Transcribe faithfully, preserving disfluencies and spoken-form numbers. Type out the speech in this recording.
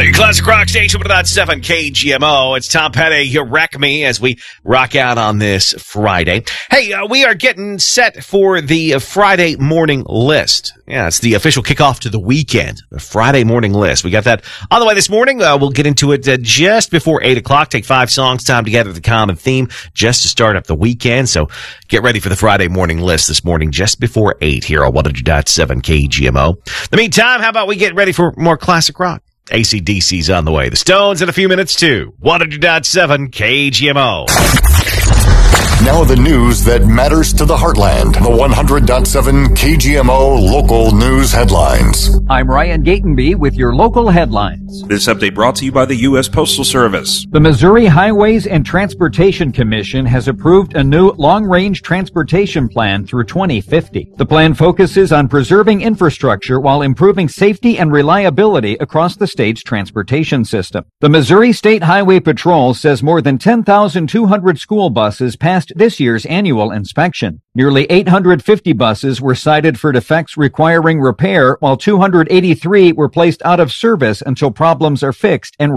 The Classic Rock Station one oh point seven K G M O. It's Tom Petty. You wreck me as we rock out on this Friday. Hey, uh, we are getting set for the uh, Friday morning list. Yeah, it's the official kickoff to the weekend. The Friday morning list. We got that on the way this morning. Uh, we'll get into it uh, just before eight o'clock. Take five songs, time together, the common theme, just to start up the weekend. So get ready for the Friday morning list this morning, just before eight here on one hundred point seven K G M O. In the meantime, how about we get ready for more classic rock? A C D C's on the way. The Stones in a few minutes, too. one hundred point seven K G M O. Now the news that matters to the heartland. The one hundred point seven K G M O local news headlines. I'm Ryan Gatenby with your local headlines. This update brought to you by the U S Postal Service. The Missouri Highways and Transportation Commission has approved a new long-range transportation plan through twenty fifty. The plan focuses on preserving infrastructure while improving safety and reliability across the state's transportation system. The Missouri State Highway Patrol says more than ten thousand two hundred school buses passed this year's annual inspection. Nearly eight hundred fifty buses were cited for defects requiring repair, while two hundred eighty-three were placed out of service until problems are fixed and